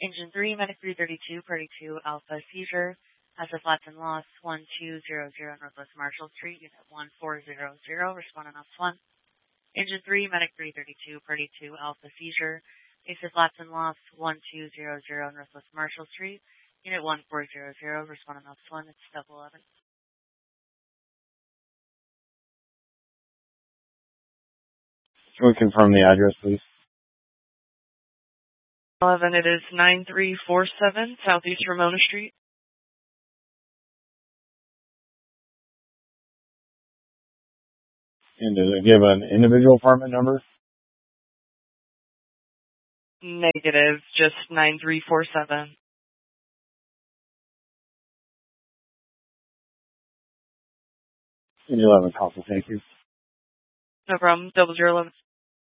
Engine 3, Medic 332, Party 2, Alpha Seizure. Asset flats and loss 1200 Northwest Marshall Street, Unit 1400, respond on ops 1. Engine 3, Medic 332, Party 2, Alpha Seizure. Asset flats and loss 1200 Northwest Marshall Street, Unit 1400, respond on ops 1. It's double 11. Can we confirm the address, please? 11, it is 9347 Southeast Ramona Street. And does it give an individual apartment number? Negative, just 9347. And 11, Council, thank you. No problem, 0011.